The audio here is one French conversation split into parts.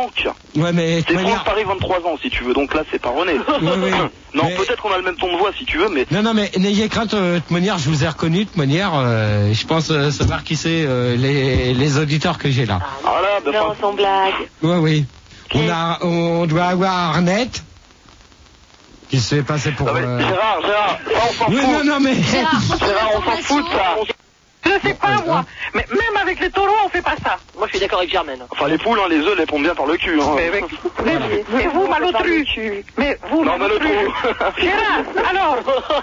Franck. Ouais, mais... C'est Franck Paris, 23 ans, si tu veux, donc là, c'est pas René. Oui. Non, mais... peut-être qu'on a le même ton de voix, si tu veux, mais... Non, mais n'ayez crainte, de manière, je vous ai reconnu, de manière, je pense savoir qui c'est, les auditeurs que j'ai là. Ah là, bah, non, sans blague. Oui. On doit avoir Arnette, qui se fait passer pour... Gérard, ça, on s'en fout. Non, mais... Gérard, on s'en fout de ça. Je sais pas, moi. Mais même avec les taureaux, on fait pas ça. Moi, je suis d'accord avec Germaine. Enfin, les poules, les œufs, les pondent bien par le cul. Mais vous, malotru. Mais vous, malotru. Gérard, alors.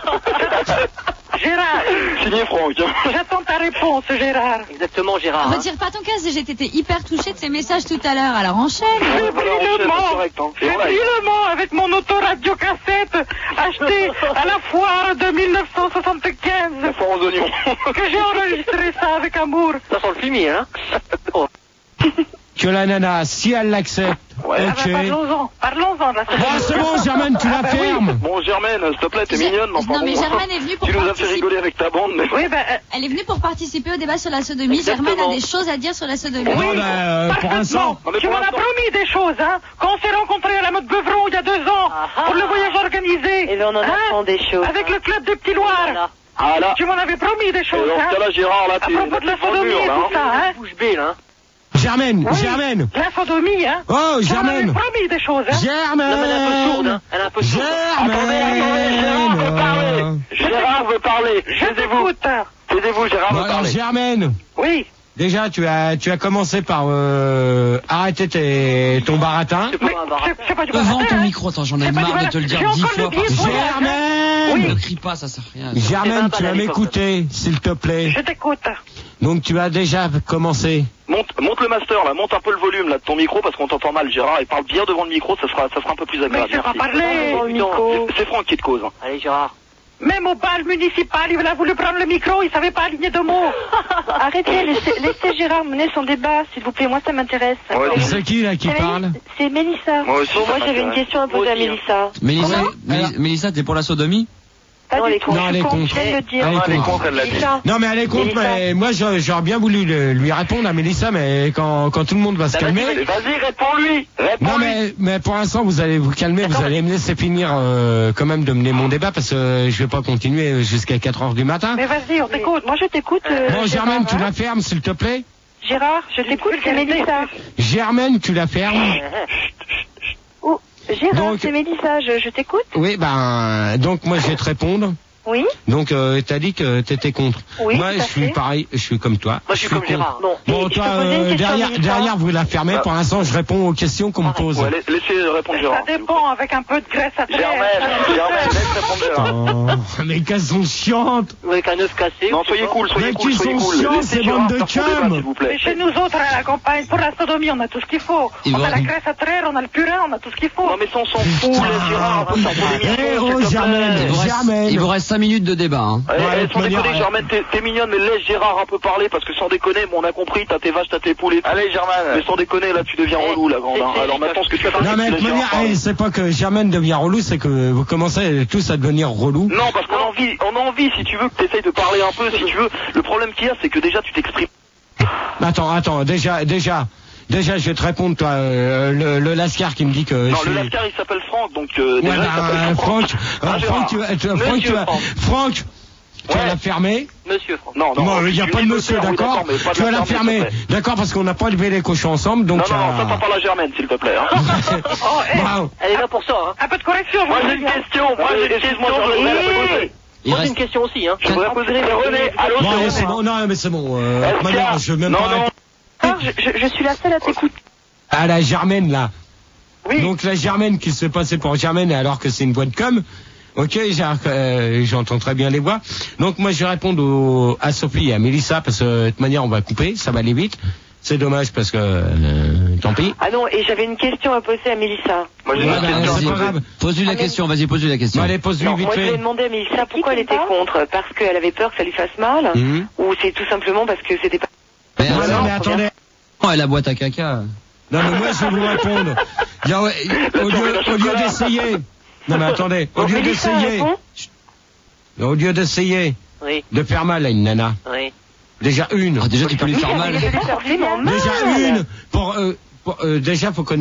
Gérard. Signé Franck. J'attends ta réponse, Gérard. Exactement, Gérard. Retire pas ton casque, j'ai été hyper touché de ces messages tout à l'heure. Alors enchaîne. Fébrillement, avec mon autoradio-cassette acheté à la foire de 1975. La foire aux oignons. Que j'ai enregistré ça avec amour. Ça sent le fumier, hein. Oh. Que la nana, si elle l'accepte, ouais. ok. Parlons-en de la Bon, c'est bon, Germaine, tu la fermes. Oui. Bon, Germaine, s'il te plaît, t'es mignonne. Non, mais Germaine est venue pour participer. Tu nous as fait rigoler avec ta bande, mais... Oui, elle est venue pour participer au débat sur la sodomie. Exactement. Germaine a des choses à dire sur la sodomie. Oui, pour l'instant. Tu m'en as promis des choses, hein. Quand on s'est rencontrés à la mode Beuvron il y a 2 ans, pour le voyage organisé. Et là, on en apprend des choses. Avec le club de Petit Loire. Voilà. Ah là. Tu m'en avais promis des choses, dans ce cas-là, Gérard, là, à propos de la sodomie et tout ça, hein. Bouche bée, là. Germaine, Oui, Germaine. La sodomie, hein. Oh, Tu m'en avais Germaine. promis des choses, hein. Germaine. Non, mais elle est un peu sourde, hein. Elle est un peu sourde. Germaine. Gérard veut parler. Je t'écoute. Taisez-vous, Gérard veut Alors, parler. Germaine. Oui. Déjà, tu as commencé par arrêter ton baratin. C'est pas un baratin. C'est pas du Vends baratin, ton hein. micro, attends, j'en ai C'est pas marre du de te le dire baratin. 10 J'ai fois encore par le billet jour. pour Germaine. Ne crie pas, ça sert à rien. Germaine, tu vas balles à l'époque. m'écouter, s'il te plaît. Je t'écoute. Donc, tu as déjà commencé. Monte le master, là. Monte un peu le volume, là, de ton micro, parce qu'on t'entend mal, Gérard. Et parle bien devant le micro, ça sera un peu plus Mais agréable. je vais pas Merci. parler. C'est Franck qui te cause. Allez, Gérard. Même au bal municipal, il a voulu prendre le micro, il savait pas aligner 2 mots. Arrêtez, laissez Gérard mener son débat, s'il vous plaît. Moi, ça m'intéresse. Ouais, C'est qui, là, qui parle? C'est Mélissa. Moi aussi, Bon, moi, ça j'avais une m'intéresse. question à poser à Moi aussi, Mélissa. Mélissa, t'es pour la sodomie? Pas Non, du elle est tout. contre. Non, elle est Je contre. viens de le dire. Elle est Elle est contre. contre, elle l'a dit. Mélissa. Non, mais elle est contre, Mélissa. mais moi, j'aurais bien voulu lui répondre à Mélissa, mais quand tout le monde va se calmer. Vas-y, réponds-lui. Non, mais pour l'instant, vous allez vous calmer, vous allez me laisser finir quand même de mener mon débat, parce que je vais pas continuer jusqu'à 4h du matin. Mais vas-y, on t'écoute. Moi, je t'écoute. Bon, Germaine, tu Gérard, la fermes, s'il te plaît. Gérard, je t'écoute, c'est Mélissa. Germaine, tu la fermes. Oh, Gérard, Donc- c'est Mélissa, je t'écoute. Oui, donc moi, je vais te répondre. Oui. Donc, t'as dit que t'étais contre. Oui, moi, tout je à suis fait. pareil, je suis comme toi. Moi, je suis comme contre. Gérard. Bon, Bon, et toi, je peux poser une question à Mélissa derrière, vous la fermez. Pour l'instant, je réponds aux questions qu'on me pose. Ouais, laissez répondre Gérard. Ça dépend, avec un peu de graisse à terre. Germaine, laisse répondre Gérard. Oh, mais qu'elles sont chiantes. Avec un œuf cassé. Non, soyez cool, soyez Mais cool, qui soyez sont cool. chiants, Laissez ces Gérard bandes de faire son débat, chums. s'il vous plaît. Mais chez nous autres, à la campagne, pour la sodomie, on a tout ce qu'il faut. Il On va- a la graisse à traire, on a le purin, on a tout ce qu'il faut. Non, mais ça, on s'en fout, laisse Gérard. On va faire pour l'émission, Eh, oh, s'il te plaît. Germaine. Il vous reste 5 minutes de débat, hein. Eh, Ouais, sans de manière- déconner, Germaine, t'es mignonne, mais laisse Gérard un peu parler, parce que sans déconner, bon, on a compris, t'as tes vaches, t'as tes poules et tout. Allez, Germaine. Mais sans déconner, là, tu deviens relou, la grande. Hein. Alors maintenant, ce que tu fais, Non, mais de laisse manière, Gérard parler. c'est pas que Germaine devient relou, c'est que vous commencez tous à devenir relou. Non, parce qu'on a envie, si tu veux, que t'essayes de parler un peu, si tu veux. Le problème qu'il y a, c'est que déjà, tu t'exprimes. Attends, déjà, je vais te répondre, toi, le Lascar qui me dit que. Non, je le suis- Lascar, il s'appelle Franck, donc Ouais, déjà, il s'appelle Franck, Ah, Gérard. Franck, tu vas Ouais. la fermer. Monsieur Franck. Non, Non, il n'y a tu pas de dis monsieur, oui, d'accord mais pas de Tu vas la fermer, fermer, s'il te plaît. d'accord, parce qu'on n'a pas élevé les cochons ensemble, donc. Non, ça t'en parle à Germaine, s'il te plaît. Hein. Oh, eh, Bravo. Elle est là pour ça, hein. un peu de correction, Moi, je j'ai veux une dire. question, Il Pose reste... une question aussi, hein. Je voudrais poser René, allô, Bon, allez, c'est c'est René. bon, non, mais c'est bon, Est-ce maintenant, qu'il y a- je veux même Non, pas. non. Gérard, je suis la seule à t'écouter. Ah, la Germaine, là. Oui. Donc, la Germaine qui se fait passer pour Germaine alors que c'est une voix de com. Ok, j'entends très bien les voix. Donc, moi, je vais répondre à Sophie et à Mélissa parce que, de toute manière, on va couper, ça va aller vite. C'est dommage parce que, tant pis. Ah non, et j'avais une question à poser à Mélissa. Moi, j'ai une Ouais, bah, question. c'est pas grave. Pose-lui la question, vas-y, pose-lui la question. Bon, allez, pose-lui Non, vite moi je fait. voulais demander à Mélissa pourquoi elle était contre. Parce qu'elle avait peur que ça lui fasse mal, Mhm. ou c'est tout simplement parce que c'était pas... Mais Non, alors, non, mais attendez. elle a boîte à caca. Non, mais moi, je vais vous répondre. Bien, ouais, au lieu d'essayer. Non, mais attendez. Au lieu Mélissa d'essayer. répond. Au lieu d'essayer Oui, de faire mal à une nana. oui. Déjà une. Ah, déjà, tu peux lui faire mal. Elle a fait forcément mal. Déjà une. Déjà, faut connaître.